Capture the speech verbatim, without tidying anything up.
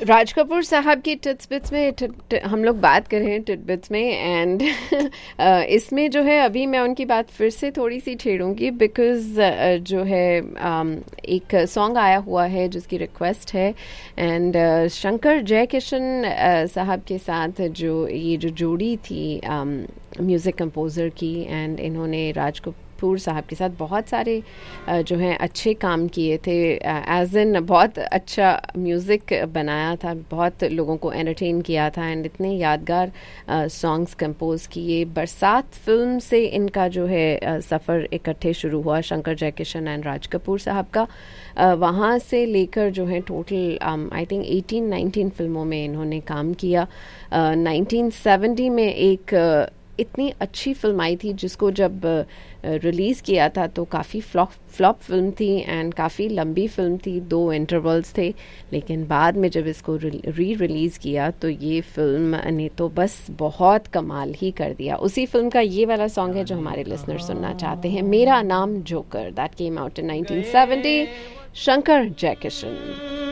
राज कपूर साहब की टिट्स में ट, ट, हम लोग बात कर रहे हैं टिटबिट्स में एंड इसमें जो है अभी मैं उनकी बात फिर से थोड़ी सी छेड़ूंगी बिकॉज uh, जो है um, एक सॉन्ग आया हुआ है जिसकी रिक्वेस्ट है and uh, Shankar Jaikishan uh, साहब के साथ जो ये जो जोड़ी थी म्यूज़िक um, कंपोज़र की एंड इन्होंने राज कपूर साहब के साथ बहुत सारे जो हैं अच्छे काम किए थे एज इन बहुत अच्छा म्यूज़िक बनाया था, बहुत लोगों को एंटरटेन किया था एंड इतने यादगार सॉन्ग्स कंपोज किए। बरसात फिल्म से इनका जो है सफ़र इकट्ठे शुरू हुआ शंकर जयकिशन एंड राज कपूर साहब का। uh, वहाँ से लेकर जो है total I think eighteen nineteen फिल्मों में इन्होंने काम किया। नाइनटीन सेवेंटी में एक uh, इतनी अच्छी फिल्म आई थी जिसको जब रिलीज़ uh, किया था तो काफ़ी फ्लॉप फ्लॉप फिल्म थी एंड काफ़ी लंबी फिल्म थी, दो इंटरवल्स थे, लेकिन बाद में जब इसको री रिलीज़ किया तो ये फिल्म ने तो बस बहुत कमाल ही कर दिया। उसी फिल्म का ये वाला सॉन्ग है जो हमारे लिसनर सुनना चाहते हैं, मेरा नाम joker, that came out in nineteen seventy, Shankar Jaikishan.